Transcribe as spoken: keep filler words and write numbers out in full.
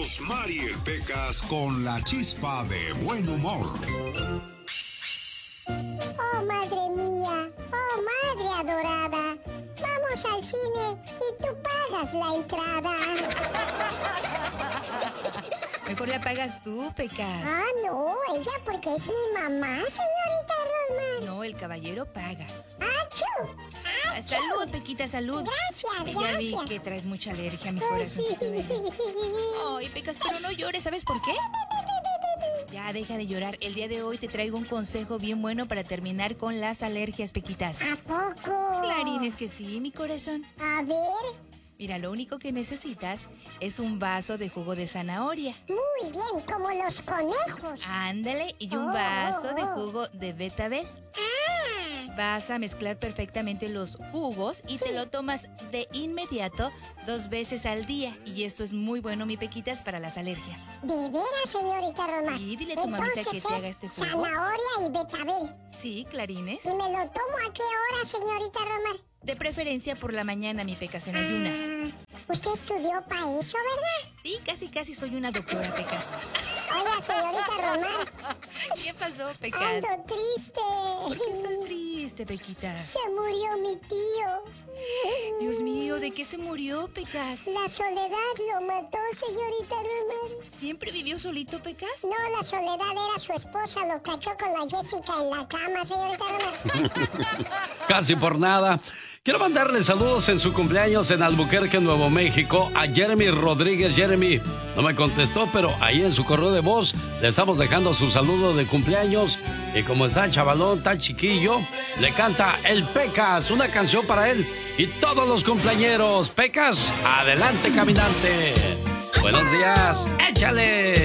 Rosmarie Pecas con la chispa de buen humor. Oh, madre mía, oh, madre adorada, vamos al cine y tú pagas la entrada. Mejor la pagas tú, Pecas. Ah, no, ella porque es mi mamá, señorita Rosmar. No, el caballero paga. ¡Achú! Ah, salud, Pequita, salud. Gracias, Ya gracias. vi que traes mucha alergia a mi Ay, corazoncito sí. bebé. Ay, Pecas, pero no llores, ¿sabes por qué? Ya, deja de llorar. El día de hoy te traigo un consejo bien bueno para terminar con las alergias, Pequitas. ¿A poco? Clarín, es que sí, mi corazón. A ver. Mira, lo único que necesitas es un vaso de jugo de zanahoria. Muy bien, como los conejos. Ándale, y un Oh, vaso oh, de oh. jugo de betabel. Ah, Vas a mezclar perfectamente los jugos y te Sí. lo tomas de inmediato dos veces al día. Y esto es muy bueno, mi Pequitas, para las alergias. ¿de veras, señorita Rosmar? Sí, dile a tu mamita Entonces que te es haga este jugo. zanahoria y betabel. Sí, clarines. ¿Y me lo tomo a qué hora, señorita Rosmar? De preferencia por la mañana, mi Pecas, en ayunas. Ah, usted estudió para eso, ¿verdad? Sí, casi casi soy una doctora, Pecas. Oiga, señorita Rosmar, ¿Qué pasó, Pecas? ando triste. ¿Por qué estás triste, Pequita? Se murió mi tío. Dios mío, ¿de qué se murió, Pecas? La soledad lo mató, señorita Rosmar. ¿Siempre vivió solito, Pecas? No, la soledad era su esposa, lo cachó con la Jessica en la cama, señorita Rosmar. Casi por nada. Quiero mandarle saludos en su cumpleaños en Albuquerque, Nuevo México, a Jeremy Rodríguez. Jeremy no me contestó, pero ahí en su correo de voz le estamos dejando su saludo de cumpleaños. Y como está chavalón, tan chiquillo, le canta El Pecas, una canción para él y todos los cumpleañeros. Pecas, adelante, caminante. Buenos días, échale.